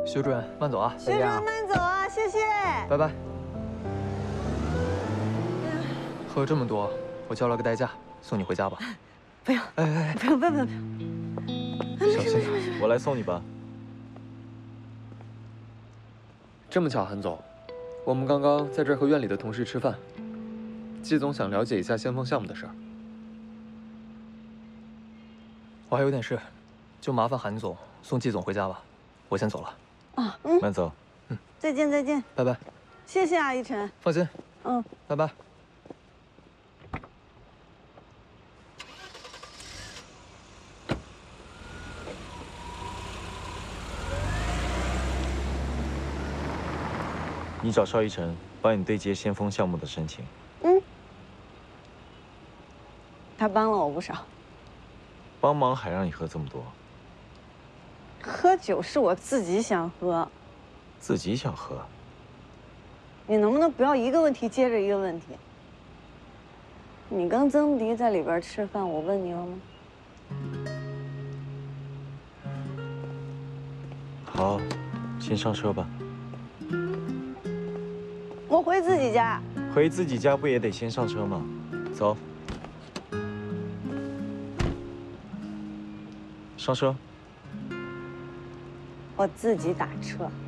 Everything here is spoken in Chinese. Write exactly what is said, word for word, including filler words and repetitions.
徐主任，慢走啊！ 徐主任慢走啊，谢谢。 拜拜。喝这么多，我交了个代驾，送你回家吧。 不用， 哎哎哎， 不用，不用，不用，不用。 小心点。 我来送你吧。 这么巧，韩总，我们刚刚在这儿和院里的同事吃饭，季总想了解一下先锋项目的事儿。我还有点事，就麻烦韩总送季总回家吧。我先走了。 啊，嗯， 慢走。 嗯，再见，再见， 拜拜。 谢谢啊，一晨。 放心。 嗯， 拜拜。 你找邵一晨帮你对接先锋项目的申请。 嗯，他帮了我不少。 帮忙还让你喝这么多？ 喝酒是我自己想喝。 自己想喝？ 你能不能不要一个问题接着一个问题？你跟曾迪在里边吃饭，我问你了吗？ 好，先上车吧。 我回自己家。 回自己家不也得先上车吗？走，上车。 我自己打车。